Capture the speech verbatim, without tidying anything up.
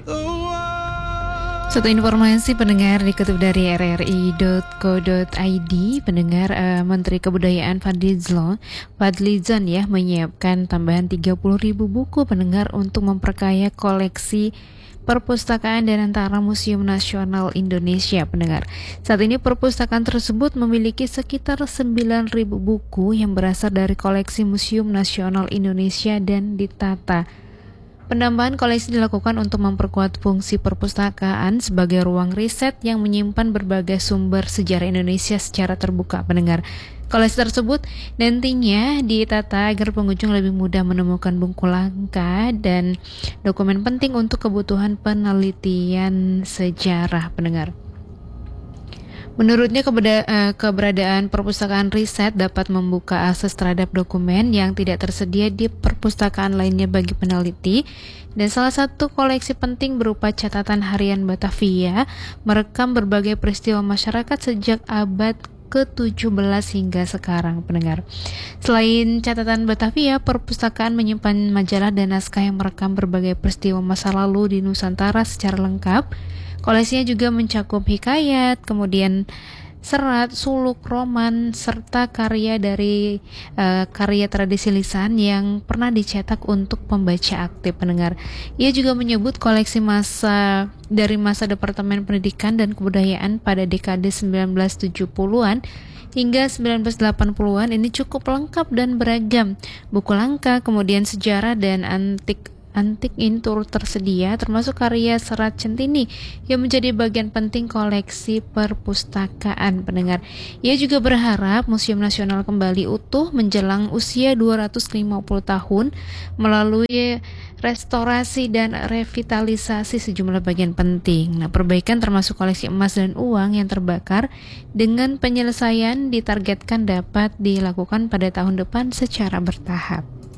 Satu informasi pendengar dikutip dari r r i dot co dot i d, pendengar uh, Menteri Kebudayaan Fadlizon, Fadlizon ya menyiapkan tambahan tiga puluh ribu buku pendengar untuk memperkaya koleksi perpustakaan dan antara Museum Nasional Indonesia pendengar. Saat ini perpustakaan tersebut memiliki sekitar sembilan ribu buku yang berasal dari koleksi Museum Nasional Indonesia dan ditata. Penambahan koleksi dilakukan untuk memperkuat fungsi perpustakaan sebagai ruang riset yang menyimpan berbagai sumber sejarah Indonesia secara terbuka pendengar. Koleksi tersebut nantinya ditata agar pengunjung lebih mudah menemukan buku langka dan dokumen penting untuk kebutuhan penelitian sejarah pendengar. Menurutnya keberadaan perpustakaan riset dapat membuka akses terhadap dokumen yang tidak tersedia di perpustakaan lainnya bagi peneliti, dan salah satu koleksi penting berupa catatan harian Batavia merekam berbagai peristiwa masyarakat sejak abad ke tujuh belas hingga sekarang pendengar. Selain catatan Batavia, perpustakaan menyimpan majalah dan naskah yang merekam berbagai peristiwa masa lalu di Nusantara secara lengkap. Koleksinya juga mencakup hikayat, kemudian serat, suluk, roman, serta karya dari uh, karya tradisi lisan yang pernah dicetak untuk pembaca aktif pendengar. Ia juga menyebut koleksi masa dari masa Departemen Pendidikan dan Kebudayaan pada dekade sembilan belas tujuh puluhan hingga sembilan belas delapan puluhan ini cukup lengkap dan beragam. Buku langka, kemudian sejarah dan antik Antik ini turut tersedia, termasuk karya Serat Centini yang menjadi bagian penting koleksi perpustakaan pendengar. Ia juga berharap Museum Nasional kembali utuh menjelang usia dua ratus lima puluh tahun melalui restorasi dan revitalisasi sejumlah bagian penting. Nah, perbaikan termasuk koleksi emas dan uang yang terbakar dengan penyelesaian ditargetkan dapat dilakukan pada tahun depan secara bertahap.